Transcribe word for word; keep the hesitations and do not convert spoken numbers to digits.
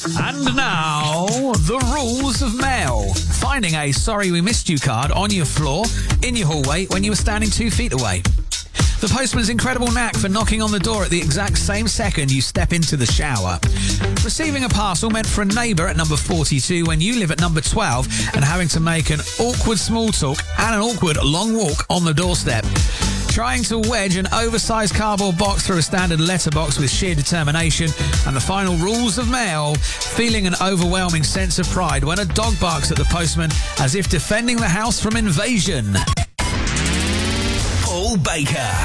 And now, the rules of mail. Finding a sorry we missed you card on your floor, in your hallway, when you were standing two feet away. The postman's incredible knack for knocking on the door at the exact same second you step into the shower. Receiving a parcel meant for a neighbour at number forty-two when you live at number twelve and having to make an awkward small talk and an awkward long walk on the doorstep. Trying to wedge an oversized cardboard box through a standard letterbox with sheer determination. And the final rules of mail, feeling an overwhelming sense of pride when a dog barks at the postman as if defending the house from invasion. Paul Baker.